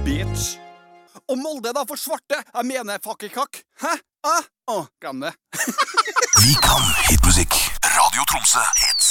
bitch. Og Molde da for svarte. Jeg mener fuckykakk. Hæ? Glem det. Vi kan hitmusikk. Radio Tromsø hits.